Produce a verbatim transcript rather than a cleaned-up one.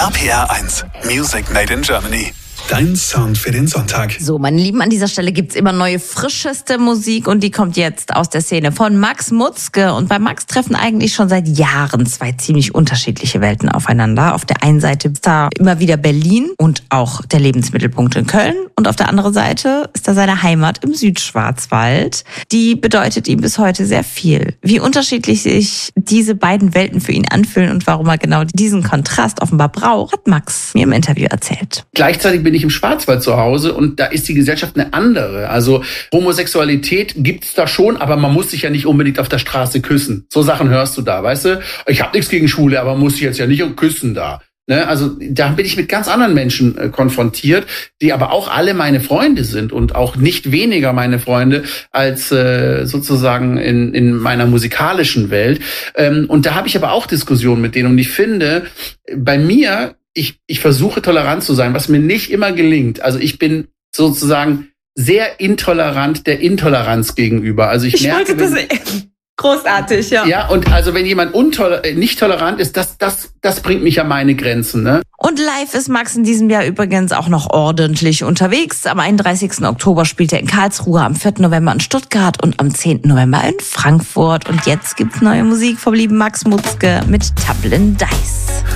R P R eins, Music Made in Germany. Dein Sound für den Sonntag. So, meine Lieben, an dieser Stelle gibt's immer neue, frischeste Musik und die kommt jetzt aus der Szene von Max Mutzke. Und bei Max treffen eigentlich schon seit Jahren zwei ziemlich unterschiedliche Welten aufeinander. Auf der einen Seite ist da immer wieder Berlin und auch der Lebensmittelpunkt in Köln. Und auf der anderen Seite ist da seine Heimat im Südschwarzwald. Die bedeutet ihm bis heute sehr viel. Wie unterschiedlich sich diese beiden Welten für ihn anfühlen und warum er genau diesen Kontrast offenbar braucht, hat Max mir im Interview erzählt. Gleichzeitig bin ich im Schwarzwald zu Hause und da ist die Gesellschaft eine andere. Also Homosexualität gibt's da schon, aber man muss sich ja nicht unbedingt auf der Straße küssen. So Sachen hörst du da, weißt du? Ich habe nichts gegen Schwule, aber muss ich jetzt ja nicht küssen da. Ne? Also da bin ich mit ganz anderen Menschen äh, konfrontiert, die aber auch alle meine Freunde sind und auch nicht weniger meine Freunde als äh, sozusagen in, in meiner musikalischen Welt. Ähm, und da habe ich aber auch Diskussionen mit denen und ich finde, bei mir Ich, ich versuche tolerant zu sein, was mir nicht immer gelingt. Also ich bin sozusagen sehr intolerant der Intoleranz gegenüber. Also ich, ich merke, wollte das großartig, ja. Ja, und also wenn jemand untoler- nicht tolerant ist, das, das, das bringt mich an meine Grenzen, ne? Und live ist Max in diesem Jahr übrigens auch noch ordentlich unterwegs. Am einunddreißigsten Oktober spielt er in Karlsruhe, am vierten November in Stuttgart und am zehnten November in Frankfurt. Und jetzt gibt's neue Musik vom lieben Max Mutzke mit Tumbling Dice.